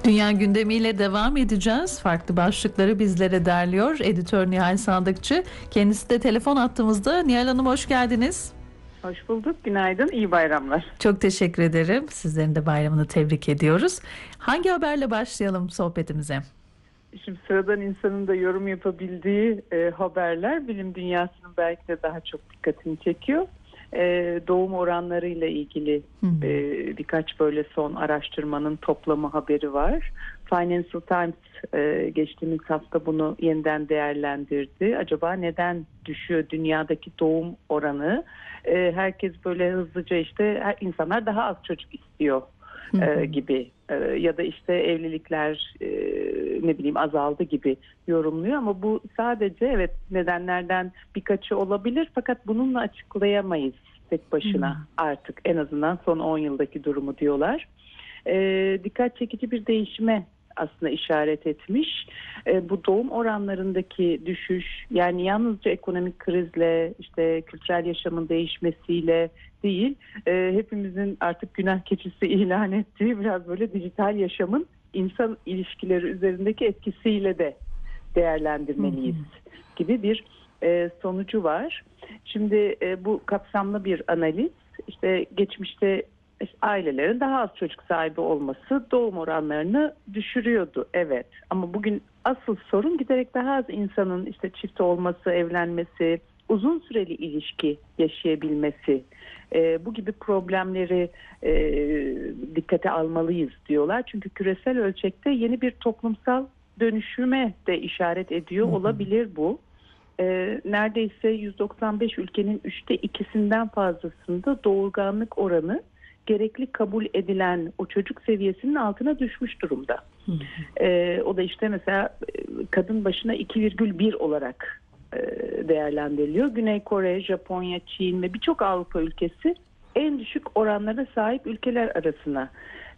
Dünya gündemiyle devam edeceğiz. Farklı başlıkları bizlere derliyor editör Nihal Sandıkçı. Kendisi de telefon attığımızda. Nihal Hanım, hoş geldiniz. Hoş bulduk. Günaydın. İyi bayramlar. Çok teşekkür ederim. Sizlerin de bayramını tebrik ediyoruz. Hangi haberle başlayalım sohbetimize? Şimdi sıradan insanın da yorum yapabildiği haberler bilim dünyasının belki de daha çok dikkatini çekiyor. Doğum oranlarıyla ilgili birkaç böyle son araştırmanın toplamı haberi var. Financial Times geçtiğimiz hafta bunu yeniden değerlendirdi. Acaba neden düşüyor dünyadaki doğum oranı? Herkes böyle hızlıca insanlar daha az çocuk istiyor gibi ya da evlilikler azaldı gibi yorumluyor, ama bu sadece nedenlerden birkaçı olabilir, fakat bununla açıklayamayız tek başına artık, en azından son 10 yıldaki durumu diyorlar. Dikkat çekici bir değişime aslında işaret etmiş. Bu doğum oranlarındaki düşüş, yani yalnızca ekonomik krizle, kültürel yaşamın değişmesiyle değil, hepimizin artık günah keçisi ilan ettiği biraz böyle dijital yaşamın insan ilişkileri üzerindeki etkisiyle de değerlendirmeliyiz gibi bir sonucu var. Şimdi bu kapsamlı bir analiz. Geçmişte ailelerin daha az çocuk sahibi olması doğum oranlarını düşürüyordu. Evet. Ama bugün asıl sorun giderek daha az insanın çift olması, evlenmesi, uzun süreli ilişki yaşayabilmesi. Bu gibi problemleri dikkate almalıyız diyorlar. Çünkü küresel ölçekte yeni bir toplumsal dönüşüme de işaret ediyor olabilir bu. Neredeyse 195 ülkenin 2/3'ünden fazlasında doğurganlık oranı gerekli kabul edilen o çocuk seviyesinin altına düşmüş durumda. O da mesela kadın başına 2,1 olarak değerlendiriliyor. Güney Kore, Japonya, Çin ve birçok Avrupa ülkesi en düşük oranlara sahip ülkeler arasına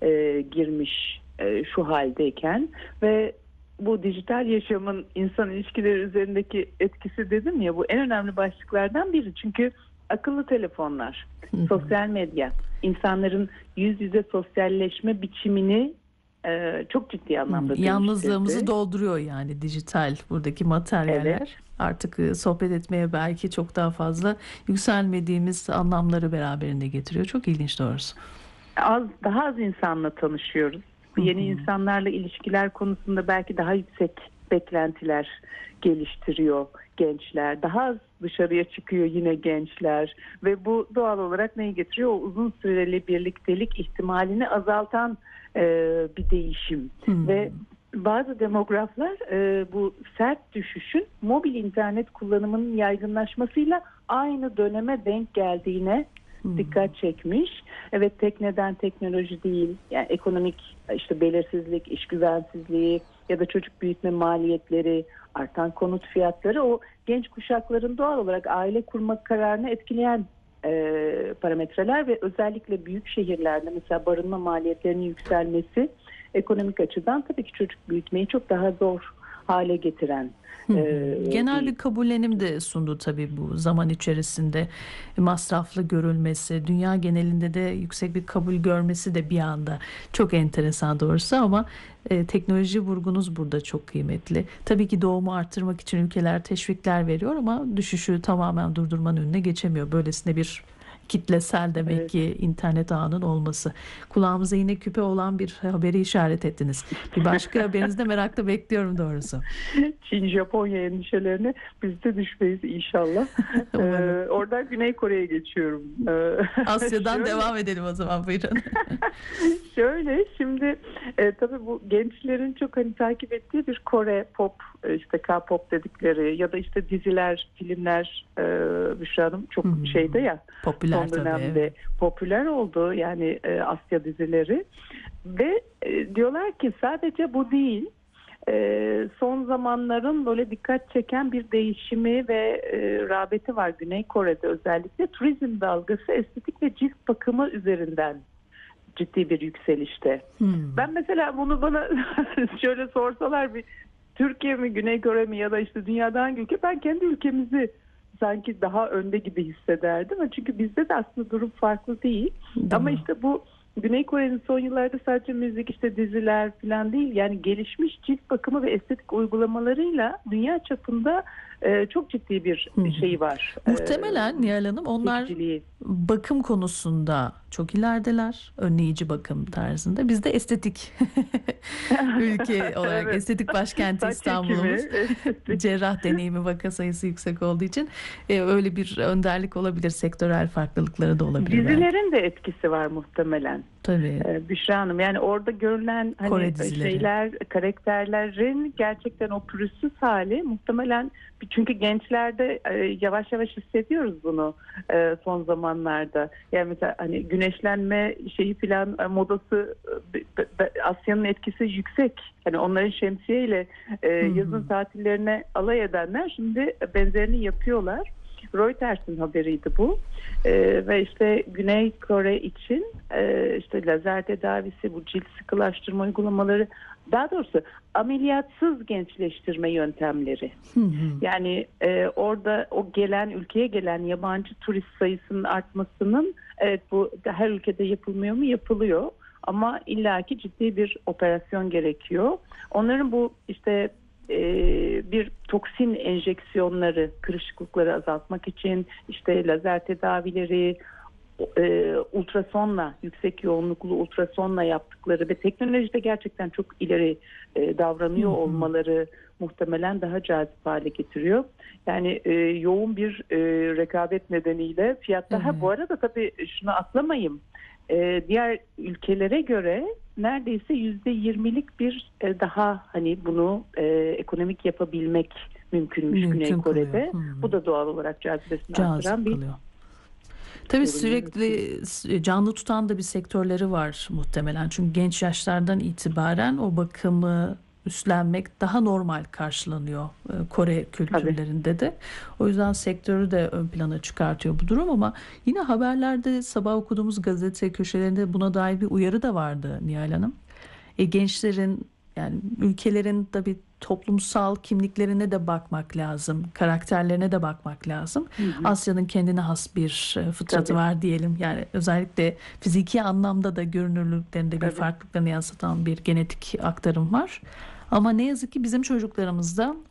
girmiş şu haldeyken ve bu dijital yaşamın insan ilişkileri üzerindeki etkisi dedim ya, bu en önemli başlıklardan biri. Çünkü akıllı telefonlar, sosyal medya, insanların yüz yüze sosyalleşme biçimini çok ciddi anlamda değiştirdi. Yalnızlığımızı dolduruyor yani dijital buradaki materyaller. Evet. Artık sohbet etmeye belki çok daha fazla yükselmediğimiz anlamları beraberinde getiriyor. Çok ilginç doğrusu. Daha az insanla tanışıyoruz. Yeni insanlarla ilişkiler konusunda belki daha yüksek beklentiler geliştiriyor gençler. Daha az dışarıya çıkıyor yine gençler ve bu doğal olarak neyi getiriyor? O uzun süreli birliktelik ihtimalini azaltan bir değişim. Ve bazı demograflar bu sert düşüşün mobil internet kullanımının yaygınlaşmasıyla aynı döneme denk geldiğine dikkat çekmiş. Evet, tek neden teknoloji değil, yani ekonomik belirsizlik, iş güvensizliği ya da çocuk büyütme maliyetleri, artan konut fiyatları o genç kuşakların doğal olarak aile kurma kararını etkileyen parametreler ve özellikle büyük şehirlerde mesela barınma maliyetlerinin yükselmesi ekonomik açıdan tabii ki çocuk büyütmeyi çok daha zor hale getiren. Genel bir kabullenim de sundu tabii bu zaman içerisinde, masraflı görülmesi, dünya genelinde de yüksek bir kabul görmesi de bir anda çok enteresan doğrusu, ama teknoloji vurgunuz burada çok kıymetli. Tabii ki doğumu artırmak için ülkeler teşvikler veriyor ama düşüşü tamamen durdurmanın önüne geçemiyor. Böylesine bir kitlesel demek ki internet ağının olması. Kulağımıza yine küpe olan bir haberi işaret ettiniz. Bir başka haberinizi de merakla bekliyorum doğrusu. Çin, Japonya endişelerine biz de düşmeyiz inşallah. Oradan Güney Kore'ye geçiyorum. Asya'dan devam edelim o zaman, buyurun. Şöyle, şimdi tabii bu gençlerin çok takip ettiği bir Kore pop, K-pop dedikleri ya da diziler, filmler, Büşra Hanım çok şeyde ya, popüler son dönemde tabii, evet. Popüler oldu yani Asya dizileri ve diyorlar ki sadece bu değil, son zamanların böyle dikkat çeken bir değişimi ve rağbeti var Güney Kore'de, özellikle turizm dalgası estetik ve cilt bakımı üzerinden ciddi bir yükselişte. Ben mesela bunu bana şöyle sorsalar, bir Türkiye mi, Güney Kore mi ya da dünyada hangi ülke, ben kendi ülkemizi sanki daha önde gibi hissederdim. Çünkü bizde de aslında durum farklı değil. Ama bu Güney Kore'nin son yıllarda sadece müzik, işte diziler falan değil, yani gelişmiş cilt bakımı ve estetik uygulamalarıyla dünya çapında çok ciddi bir şey var. Muhtemelen Nihal Hanım onlar Çekiciliği. bakım konusunda çok ilerideler. Önleyici bakım tarzında. Biz de estetik ülke olarak, Evet. estetik başkenti Saç İstanbul'umuz. ekimi, estetik. Cerrah deneyimi, vaka sayısı yüksek olduğu için öyle bir önderlik olabilir. Sektörel farklılıkları da olabilir belki. Dizilerin de etkisi var muhtemelen. Tabii. Büşra Hanım, yani orada görülen Kore hani dizileri. şeyler, karakterlerin gerçekten o pürüzsüz hali muhtemelen, çünkü gençlerde yavaş yavaş hissediyoruz bunu son zamanlarda. Yani mesela hani güneşlenme şeyi falan modası, Asya'nın etkisi yüksek. Hani onların şemsiyeyle yazın tatillerine alay edenler şimdi benzerini yapıyorlar. Reuters'in haberiydi bu. Ve işte Güney Kore için işte lazer tedavisi, bu cilt sıkılaştırma uygulamaları, daha doğrusu ameliyatsız gençleştirme yöntemleri. Yani orada o ülkeye gelen yabancı turist sayısının artmasının, evet, bu her ülkede yapılmıyor mu? Yapılıyor. Ama illaki ciddi bir operasyon gerekiyor. Onların bu işte bir toksin enjeksiyonları, kırışıklıkları azaltmak için işte lazer tedavileri, ultrasonla, yüksek yoğunluklu ultrasonla yaptıkları ve teknolojide gerçekten çok ileri davranıyor olmaları muhtemelen daha cazip hale getiriyor. Yani yoğun bir rekabet nedeniyle fiyatlar. Bu arada tabii şunu atlamayayım. Diğer ülkelere göre neredeyse %20'lik bir daha hani bunu ekonomik yapabilmek mümkünmüş Güney Kore'de. Bu da doğal olarak cazibesini artıran bir kılıyor. Tabii sürekli canlı tutan da bir sektörleri var muhtemelen. Çünkü genç yaşlardan itibaren o bakımı üstlenmek daha normal karşılanıyor Kore kültürlerinde de. O yüzden sektörü de ön plana çıkartıyor bu durum, ama yine haberlerde sabah okuduğumuz gazete köşelerinde buna dair bir uyarı da vardı Nihal Hanım. Gençlerin, yani ülkelerin tabii toplumsal kimliklerine de bakmak lazım, karakterlerine de bakmak lazım. Asya'nın kendine has bir fıtratı var diyelim. Yani özellikle fiziki anlamda da görünürlüklerinde bir farklılıklarını yansıtan bir genetik aktarım var. Ama ne yazık ki bizim çocuklarımızda